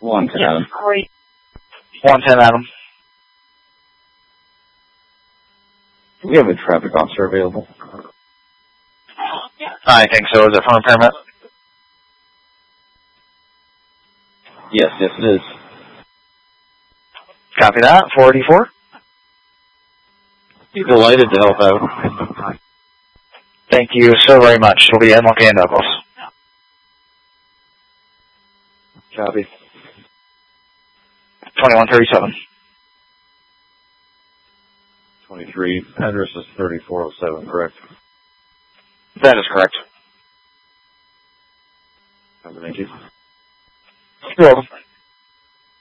110 Yes, Adam. great. 110 Adam. Do we have a traffic officer available? I think so. Is it for impairment? Yes, it is. Copy that. 484. Be delighted to help out. Thank you so very much. We'll be in Monkey and Douglas. Copy. 2137. 23. Address is 3407, correct? That is correct. Thank you. You're welcome.